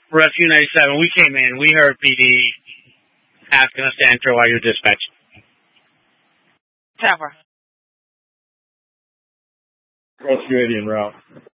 Rescue 97, we came in. We heard PD asking us to enter while you're dispatched. Tower. Cross Canadian route.